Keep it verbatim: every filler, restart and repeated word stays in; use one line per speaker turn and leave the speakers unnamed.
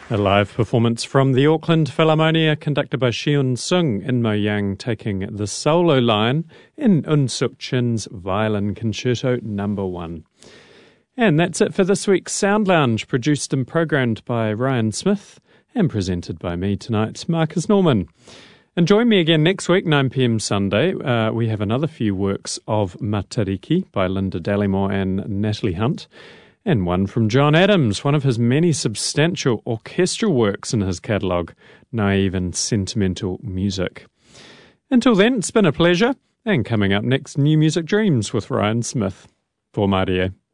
A live performance from the Auckland Philharmonia conducted by Shiun Sung, In-Mo Yang taking the solo line in Un Suk Chin's Violin Concerto Number One. And that's it for this week's Sound Lounge, produced and programmed by Ryan Smith and presented by me tonight, Marcus Norman. And join me again next week, nine p.m. Sunday. Uh, we have another few works of Matariki by Linda Dallimore and Natalie Hunt, and one from John Adams, one of his many substantial orchestral works in his catalogue, Naive and Sentimental Music. Until then, it's been a pleasure, and coming up next, New Music Dreams with Ryan Smith. For Mario.